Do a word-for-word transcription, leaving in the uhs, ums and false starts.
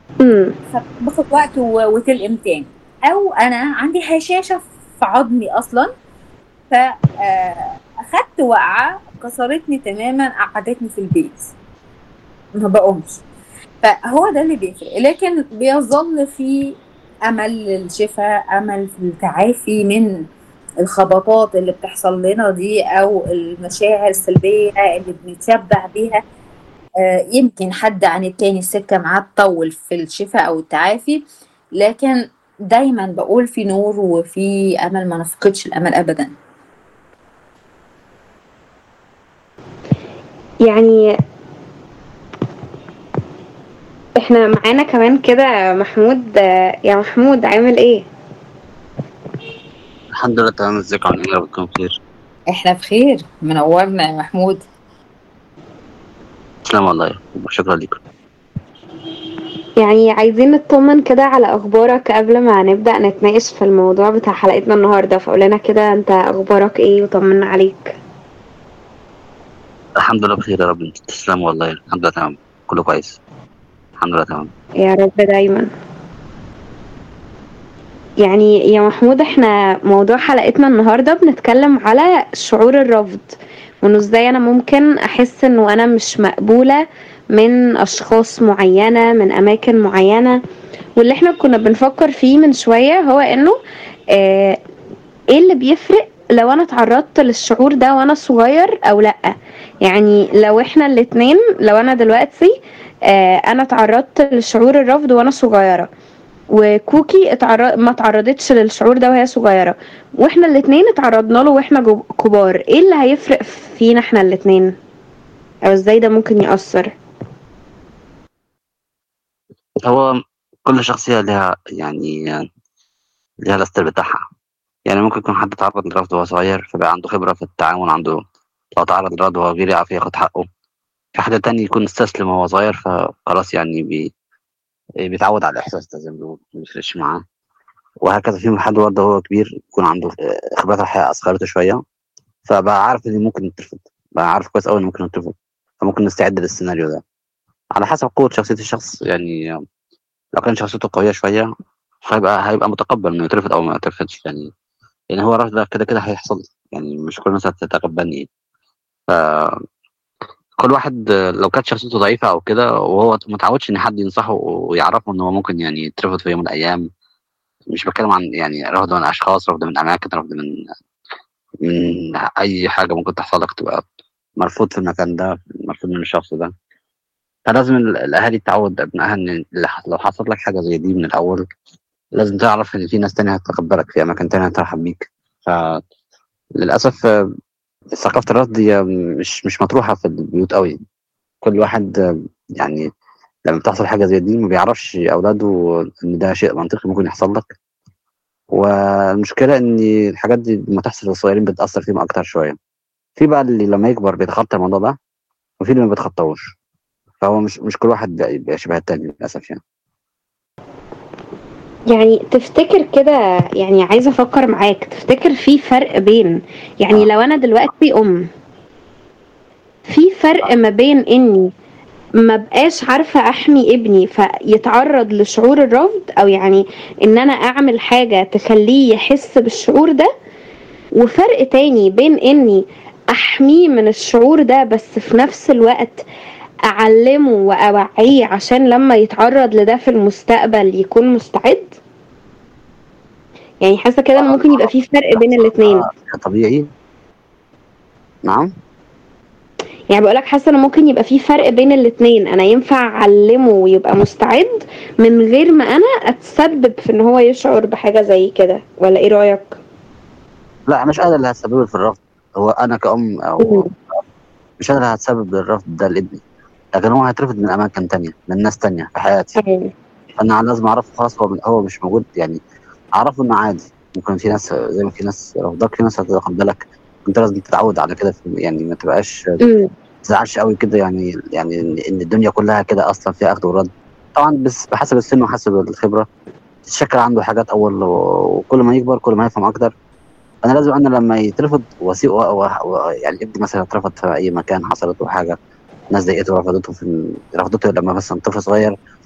امم. فباخد وقت و- وتلقم تاني. او انا عندي هشاشه في عظمي اصلا، فاخدت وقعه كسرتني تماما، قعدتني في البيت ما بقومش. فهو ده اللي بيفرق، لكن بيظل في امل للشفاء، امل في التعافي من الخبطات اللي بتحصل لنا دي، او المشاعر السلبيه اللي بنتشبع بيها. آه، يمكن حد عن التاني السكه معاه تطول في الشفاء او التعافي، لكن دايما بقول في نور وفي امل، ما نفقدش الامل ابدا. يعني احنا معانا كمان كده محمود. آه، يا محمود عامل ايه؟ الحمد لله تمام. ازيك عامل ايه؟ بتكون بخير. احنا بخير، منورنا يا محمود. تسلم والله، شكرا لك. يعني عايزين نطمن كده على اخبارك قبل ما نبدأ نتناقش في الموضوع بتاع حلقتنا النهارده، فقولنا كده انت اخبارك ايه وطمنا عليك. الحمد لله بخير يا رب. انت تسلم والله، الحمد لله تمام. كله كويس. الحمد لله تمام. يا رب دايما. يعني يا محمود احنا موضوع حلقتنا النهارده بنتكلم على شعور الرفض، وانه ازاي انا ممكن احس انه انا مش مقبولة من اشخاص معينة من اماكن معينة. واللي احنا كنا بنفكر فيه من شوية هو انه اه ايه اللي بيفرق لو انا تعرضت للشعور ده وانا صغير او لا. يعني لو احنا الاتنين، لو انا دلوقتي اه انا تعرضت لشعور الرفض وانا صغيرة، وكوكي اتعرض ما اتعرضتش للشعور ده وهي صغيرة، واحنا الاتنين اتعرضنا له واحنا جو- كبار، ايه اللي هيفرق فينا احنا الاتنين؟ او ازاي ده ممكن يأثر؟ هو كل شخصية لها يعني لها الستايل بتاعها. يعني ممكن يكون حد تعرض للرفض وهو صغير فبقى عنده خبرة في التعامل، عنده لو تعرض للرفض وهو كبير يعرف ياخد حقه. في حد تاني يكون استسلم وهو صغير فخلاص يعني بي... بيتعود على الإحساس ده زي ما بيقولوا، ما بيفرقش معاه. وهكذا في حد برضه هو كبير يكون عنده خبرات الحياة أصغرته شوية، فبقى عارف إن ممكن يترفض، بقى عارف كويس أوي إن ممكن يترفض، فممكن نستعد للسيناريو ده على حسب قوة شخصية الشخص. يعني لو كان شخصيته قوية شوية فهيبقى هيبقى متقبل إنه يترفض أو ما يترفضش. يعني يعني هو الرفض ده كده كده هيحصل، يعني مش كل الناس هتتقبلني. كل واحد لو كانت شخصيته ضعيفة أو كده وهو متعودش إن حد ينصحه ويعرفه إن هو ممكن يعني يترفض في يوم من الأيام. مش بتكلم عن يعني رفض من أشخاص، رفض من أماكن، رفض من من أي حاجة ممكن تحصل لك تبقى مرفوض في المكان ده، مرفوض من الشخص ده. فلازم ال- الأهالي تعود أبنائها إن اللي ح- لو حصل لك حاجة زي دي من الأول لازم تعرف إن في ناس تانية هتتقبلك في أماكن تانية هترحب بيك. فللأسف آه، ثقافة الرفض دي مش مش مطروحة في البيوت قوي. كل واحد آه، يعني لما بتحصل حاجة زي دي ما بيعرفش أولاده إن ده شيء منطقي ممكن يحصل لك. والمشكلة إن الحاجات دي لما تحصل للصغيرين بتأثر فيهم أكتر شوية. في بقى اللي لما يكبر بيتخطى الموضوع ده، وفي اللي ما بيتخطاهوش. فهو مش مش كل واحد بيبقى بيبقى شبه التاني للأسف يعني. يعني تفتكر كده، يعني عايزة افكر معاك، تفتكر في فرق بين، يعني اه لو انا دلوقتي ام، في فرق ما بين اني ما بقاش عارفة احمي ابني فيتعرض لشعور الرفض، او يعني ان انا اعمل حاجة تخليه يحس بالشعور ده، وفرق تاني بين اني احميه من الشعور ده بس في نفس الوقت اعلمه واوعيه عشان لما يتعرض لده في المستقبل يكون مستعد. يعني حاسه كده ان ممكن يبقى في فرق بين تحصل الاتنين. ده طبيعي. نعم. يعني بقولك حاسه ان ممكن يبقى في فرق بين الاتنين، انا ينفع اعلمه ويبقى مستعد من غير ما انا اتسبب في ان هو يشعر بحاجه زي كده، ولا ايه رايك؟ لا مش أنا اللي هتسبب في الرفض، هو أنا كأم مم. أو مش أنا اللي هتسبب الرفض ده لابني، لكن هو هيترفض من أماكن تانية من ناس تانية في حياتي. أيوة. فأنا لازم أعرفه خلاص، هو هو مش موجود يعني. أعرفه إنه عادي. ممكن في ناس زي ما في ناس رفضك، في ناس هتتقبلك. أنت لازم تتعود على كده، في- يعني ما تبقاش مم. تزعلش قوي كده. يعني يعني ان إن الدنيا كلها كده اصلا فيها اخذ ورد. طبعا بس بحسب السن وحسب الخبره تتشكل عنده حاجات اول، وكل ما يكبر كل ما يفهم اكتر. انا لازم انا لما يترفض وسيء و... و... و... يعني ابني مثلا اترفض في اي مكان حصلت له حاجه، ناس ضايقته رفضته في رفضته لما مثلا طفل صغير،